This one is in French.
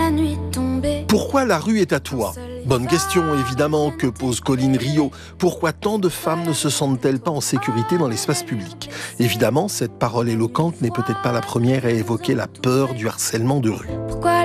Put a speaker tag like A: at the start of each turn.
A: la nuit tombée.
B: Pourquoi la rue est à toi ? Bonne question, évidemment, que pose Colline Rio. Pourquoi tant de femmes ne se sentent-elles pas en sécurité dans l'espace public ? Évidemment, cette parole éloquente n'est peut-être pas la première à évoquer la peur du harcèlement de rue.
A: Pourquoi